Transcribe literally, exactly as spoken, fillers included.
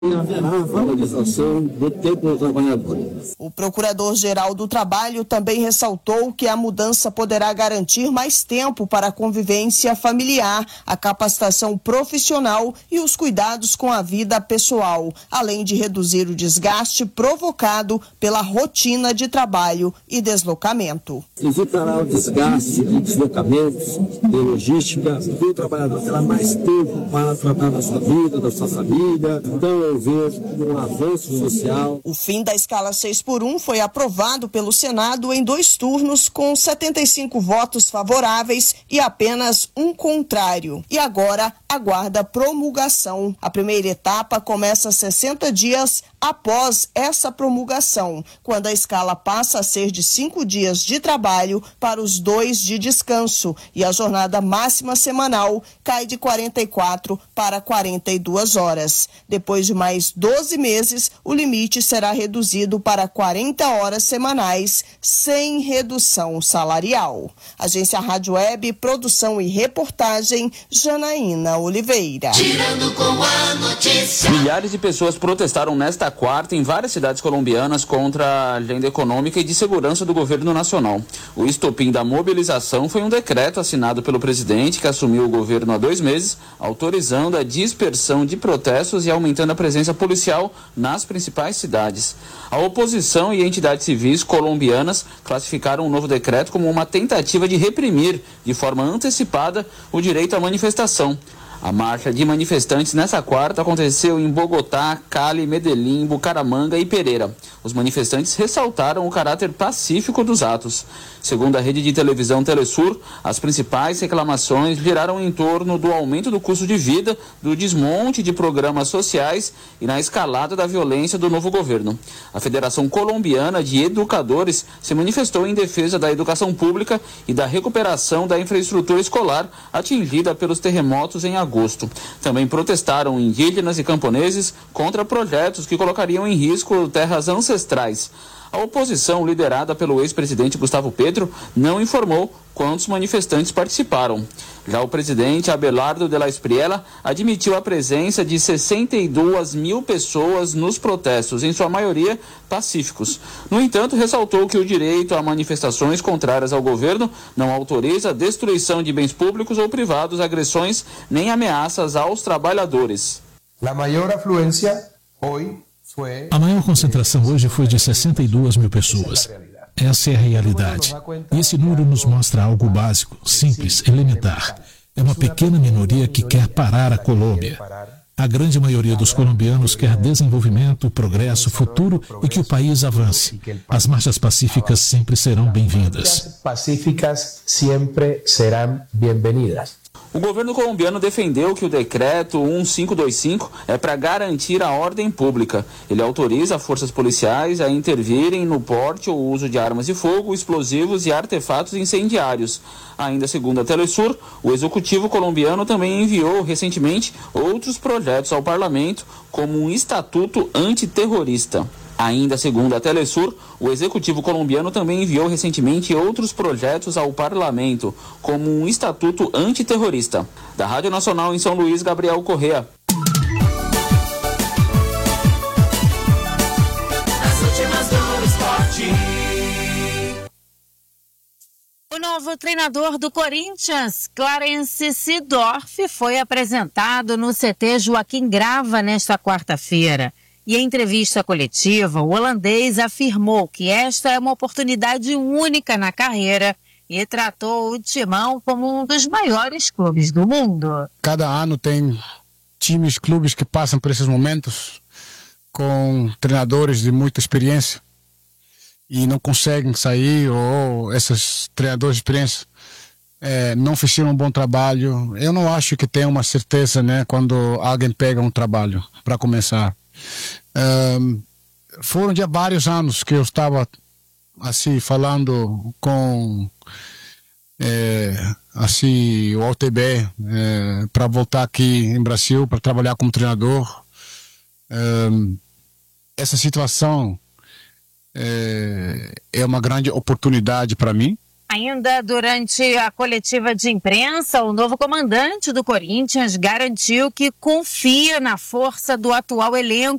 haverá valorização do tempo do trabalhador. O Procurador-Geral do Trabalho também ressaltou que a mudança poderá garantir mais tempo para a convivência familiar, a capacitação profissional e os cuidados com a vida pessoal, além de reduzir o desgaste provocado pela rotina de trabalho e deslocamento. Evitará o desgaste de deslocamentos, de logística, e o trabalhador terá mais tempo para tratar da sua vida, da sua família. Então, eu vejo um avanço social. O fim da escala seis por um foi aprovado pelo Senado em dois turnos, com setenta e cinco votos favoráveis e apenas um contrário. E agora aguarda promulgação. A primeira etapa começa sessenta dias após essa promulgação, quando a escala passa a ser de cinco dias de trabalho para os dois de descanso, e a jornada máxima semanal cai de quarenta e quatro para quarenta e duas horas. Depois de mais doze meses, o limite será reduzido para quarenta horas semanais, sem redução salarial. Agência Rádio Web, produção e reportagem, Janaína Oliveira. Girando com a notícia. Milhares de pessoas protestaram nesta quarta em várias cidades colombianas contra a agenda econômica e de segurança do governo nacional. O estopim da mobilização foi um decreto assinado pelo presidente, que assumiu o governo há dois meses, autorizando a dispersão de protestos e aumentando a presença policial nas principais cidades. A oposição e entidades civis colombianas classificaram o novo decreto como uma tentativa de reprimir, de forma antecipada, o direito à manifestação. A marcha de manifestantes nessa quarta aconteceu em Bogotá, Cali, Medellín, Bucaramanga e Pereira. Os manifestantes ressaltaram o caráter pacífico dos atos. Segundo a rede de televisão Telesur, as principais reclamações giraram em torno do aumento do custo de vida, do desmonte de programas sociais e na escalada da violência do novo governo. A Federação Colombiana de Educadores se manifestou em defesa da educação pública e da recuperação da infraestrutura escolar atingida pelos terremotos em agosto. Também protestaram indígenas e camponeses contra projetos que colocariam em risco terras ancestrais. A oposição, liderada pelo ex-presidente Gustavo Petro, não informou quantos manifestantes participaram. Já o presidente Abelardo de la Espriella admitiu a presença de sessenta e duas mil pessoas nos protestos, em sua maioria pacíficos. No entanto, ressaltou que o direito a manifestações contrárias ao governo não autoriza a destruição de bens públicos ou privados, agressões nem ameaças aos trabalhadores. A maior afluência hoje foi... A maior concentração hoje foi de sessenta e duas mil pessoas. Essa é a realidade. E esse número nos mostra algo básico, simples, elementar. É uma pequena minoria que quer parar a Colômbia. A grande maioria dos colombianos quer desenvolvimento, progresso, futuro e que o país avance. As marchas pacíficas sempre serão bem-vindas. Pacíficas sempre serão bem-vindas. O governo colombiano defendeu que o decreto mil quinhentos e vinte e cinco é para garantir a ordem pública. Ele autoriza forças policiais a intervirem no porte ou uso de armas de fogo, explosivos e artefatos incendiários. Ainda segundo a Telesur, o executivo colombiano também enviou recentemente outros projetos ao parlamento, como um estatuto antiterrorista. Ainda segundo a Telesur, o executivo colombiano também enviou recentemente outros projetos ao parlamento, como um estatuto antiterrorista. Da Rádio Nacional em São Luís, Gabriel Correa. As últimas do esporte. O novo treinador do Corinthians, Clarence Seedorf, foi apresentado no C T Joaquim Grava nesta quarta-feira. E em entrevista coletiva, o holandês afirmou que esta é uma oportunidade única na carreira e tratou o Timão como um dos maiores clubes do mundo. Cada ano tem times, clubes que passam por esses momentos com treinadores de muita experiência e não conseguem sair, ou esses treinadores de experiência é, não fizeram um bom trabalho. Eu não acho que tem uma certeza, né, quando alguém pega um trabalho para começar. Um, foram já vários anos que eu estava assim falando com é, assim o O T B é, para voltar aqui em Brasil para trabalhar como treinador. Um, essa situação é, é uma grande oportunidade para mim. Ainda durante a coletiva de imprensa, o novo comandante do Corinthians garantiu que confia na força do atual elenco